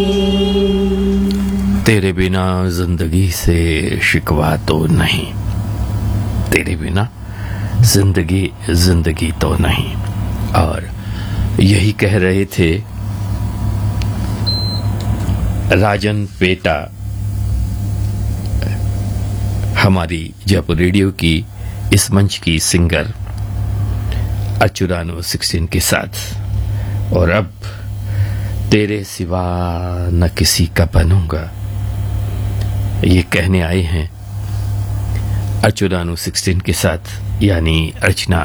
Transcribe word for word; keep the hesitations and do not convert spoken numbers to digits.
तेरे बिना जिंदगी से शिकवा तो नहीं, तेरे बिना जिंदगी जिंदगी तो नहीं। और यही कह रहे थे राजन पेटा, हमारी जयपुर रेडियो की इस मंच की सिंगर अर्चुरानो सिक्सटीन के साथ। और अब तेरे सिवा न किसी का बनूंगा, ये कहने आए हैं अर्चुरानो सिक्सटीन के साथ, यानी अर्चना